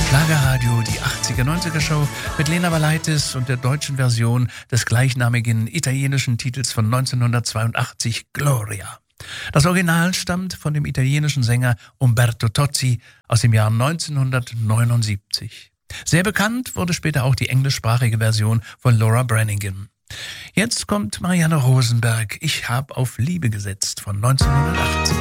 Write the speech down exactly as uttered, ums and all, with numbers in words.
Schlagerradio, die achtziger neunziger Show mit Lena Valaitis und der deutschen Version des gleichnamigen italienischen Titels von neunzehnhundertzweiundachtzig, Gloria. Das Original stammt von dem italienischen Sänger Umberto Tozzi aus dem Jahr neunzehnhundertneunundsiebzig. Sehr bekannt wurde später auch die englischsprachige Version von Laura Branigan. Jetzt kommt Marianne Rosenberg, Ich hab auf Liebe gesetzt von neunzehnhundertachtzig.